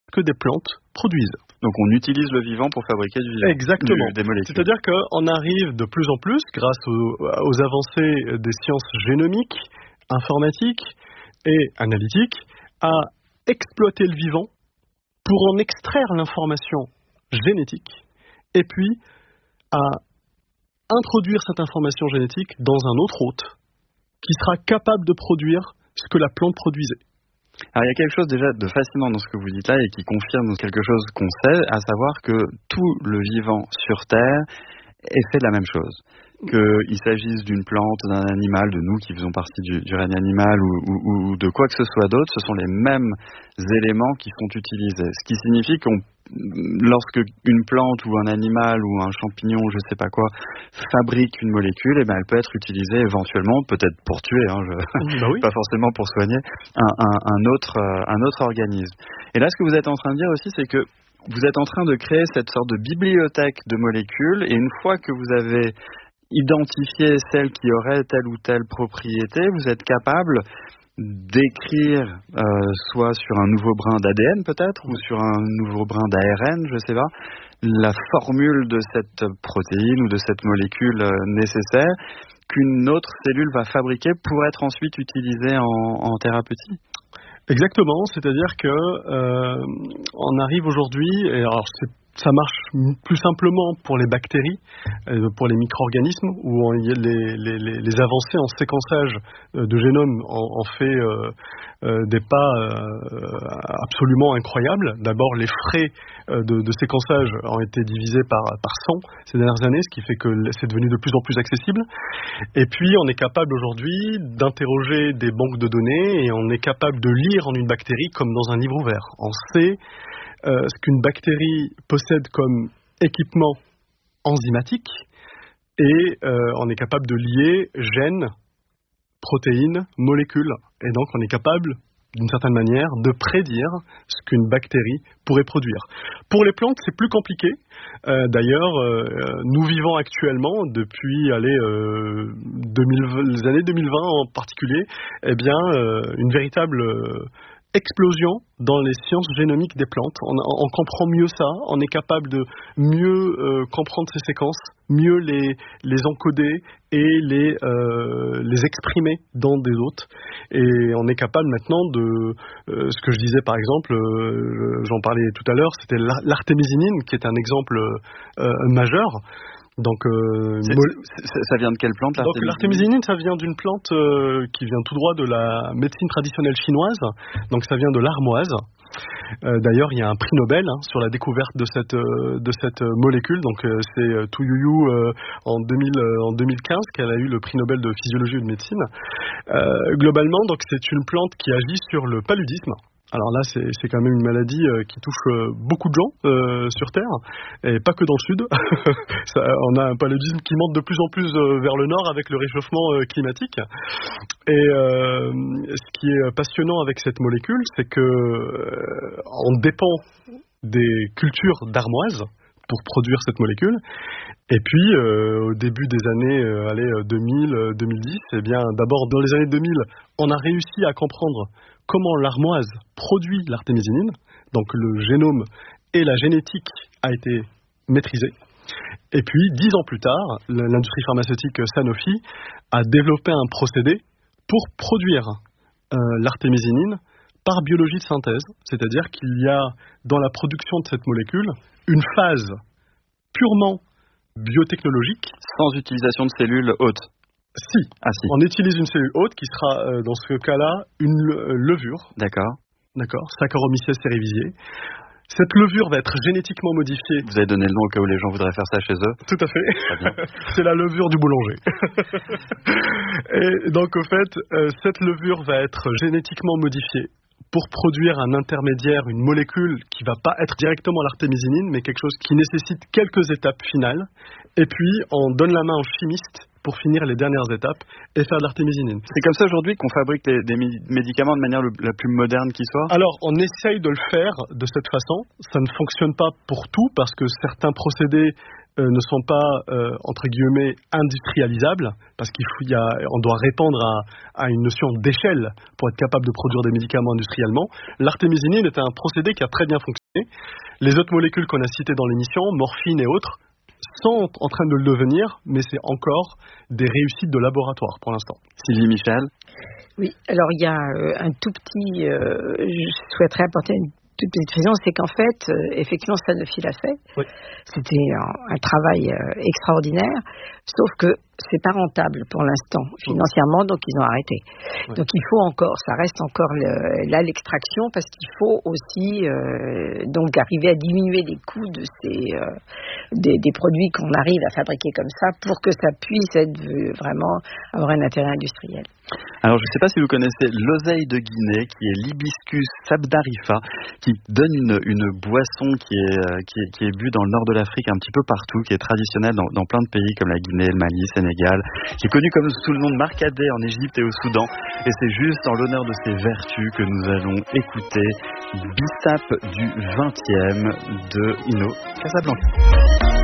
que des plantes produisent. Donc on utilise le vivant pour fabriquer du vivant. Exactement. Des molécules. C'est-à-dire qu'on arrive de plus en plus, grâce aux avancées des sciences génomiques, informatiques et analytiques, à exploiter le vivant pour en extraire l'information génétique et puis à introduire cette information génétique dans un autre hôte qui sera capable de produire ce que la plante produisait. Alors il y a quelque chose déjà de fascinant dans ce que vous dites là et qui confirme quelque chose qu'on sait, à savoir que tout le vivant sur Terre est fait de la même chose. Qu'il s'agisse d'une plante, d'un animal, de nous qui faisons partie du règne animal ou de quoi que ce soit d'autre, ce sont les mêmes éléments qui sont utilisés. Ce qui signifie lorsque une plante ou un animal ou un champignon, je sais pas quoi, fabrique une molécule, eh ben elle peut être utilisée éventuellement, peut-être pour tuer, pas forcément pour soigner un autre organisme. Et là, ce que vous êtes en train de dire aussi, c'est que vous êtes en train de créer cette sorte de bibliothèque de molécules, et une fois que vous avez identifié celles qui auraient telle ou telle propriété, vous êtes capable d'écrire soit sur un nouveau brin d'ADN peut-être, ou sur un nouveau brin d'ARN, je sais pas, la formule de cette protéine ou de cette molécule nécessaire qu'une autre cellule va fabriquer pour être ensuite utilisée en thérapeutique. Exactement, c'est-à-dire que on arrive aujourd'hui, et alors ça marche plus simplement pour les bactéries, pour les micro-organismes, où les avancées en séquençage de génome en fait des pas absolument incroyables. D'abord, les frais de séquençage ont été divisés par 100 ces dernières années, ce qui fait que c'est devenu de plus en plus accessible. Et puis, on est capable aujourd'hui d'interroger des banques de données et on est capable de lire en une bactérie comme dans un livre ouvert. On sait ce qu'une bactérie possède comme équipement enzymatique et on est capable de lier gènes, protéines, molécules. Et donc on est capable, d'une certaine manière, de prédire ce qu'une bactérie pourrait produire. Pour les plantes, c'est plus compliqué. D'ailleurs, nous vivons actuellement, depuis les années 2020 en particulier, une véritable explosion dans les sciences génomiques des plantes. On comprend mieux ça, on est capable de mieux comprendre ces séquences, mieux les encoder et les exprimer dans des hôtes. Et on est capable maintenant de ce que je disais par exemple, j'en parlais tout à l'heure, c'était l'artémisinine qui est un exemple majeur. Donc, ça vient de quelle plante, l'artémisinine ? Donc l'artémisinine, ça vient d'une plante qui vient tout droit de la médecine traditionnelle chinoise. Donc ça vient de l'armoise. D'ailleurs, il y a un prix Nobel sur la découverte de cette molécule. Donc c'est Tu Youyou en 2015 qu'elle a eu le prix Nobel de physiologie ou de médecine. Globalement, donc c'est une plante qui agit sur le paludisme. Alors là, c'est quand même une maladie qui touche beaucoup de gens sur Terre, et pas que dans le Sud. On a un paludisme qui monte de plus en plus vers le nord avec le réchauffement climatique. Et ce qui est passionnant avec cette molécule, c'est que on dépend des cultures d'armoise pour produire cette molécule. Et puis, au début des années 2000, 2010, d'abord dans les années 2000, on a réussi à comprendre comment l'armoise produit l'artémisinine. Donc le génome et la génétique a été maîtrisé. Et puis, 10 ans plus tard, l'industrie pharmaceutique Sanofi a développé un procédé pour produire l'artémisinine par biologie de synthèse. C'est-à-dire qu'il y a dans la production de cette molécule une phase purement biotechnologique. Sans utilisation de cellules hôtes. Si. On utilise une cellule hôte qui sera, dans ce cas-là, une levure. D'accord. Saccharomyces cerevisiae. Cette levure va être génétiquement modifiée. Vous avez donné le nom au cas où les gens voudraient faire ça chez eux. Tout à fait. C'est la levure du boulanger. Et donc, au fait, cette levure va être génétiquement modifiée pour produire un intermédiaire, une molécule qui ne va pas être directement l'artémisinine, mais quelque chose qui nécessite quelques étapes finales. Et puis, on donne la main au chimiste pour finir les dernières étapes et faire de l'artémisinine. C'est comme ça aujourd'hui qu'on fabrique des médicaments de manière la plus moderne qui soit ? Alors, on essaye de le faire de cette façon. Ça ne fonctionne pas pour tout parce que certains procédés ne sont pas, entre guillemets, industrialisables, parce on doit répondre à une notion d'échelle pour être capable de produire des médicaments industriellement. L'artémisinine est un procédé qui a très bien fonctionné. Les autres molécules qu'on a citées dans l'émission, morphine et autres, sont en train de le devenir, mais c'est encore des réussites de laboratoire pour l'instant. Sylvie Michel? Oui, alors il y a un tout petit... je souhaiterais apporter une toute petite précision, c'est qu'en fait, effectivement, Sanofi l'a fait. Oui. C'était un travail extraordinaire, sauf que c'est pas rentable pour l'instant financièrement, donc ils ont arrêté. Oui. Donc il faut encore, ça reste encore là l'extraction, parce qu'il faut aussi donc arriver à diminuer les coûts de des produits qu'on arrive à fabriquer comme ça, pour que ça puisse être vraiment avoir un intérêt industriel. Alors je ne sais pas si vous connaissez l'oseille de Guinée, qui est l'Hibiscus sabdarifa, qui donne une boisson qui est bue dans le nord de l'Afrique un petit peu partout, qui est traditionnelle dans plein de pays comme la Guinée, le Mali, Sénégal, qui est connue comme sous le nom de marcadet en Égypte et au Soudan. Et c'est juste en l'honneur de ses vertus que nous allons écouter Bissap du 20e de Ino Casablanca.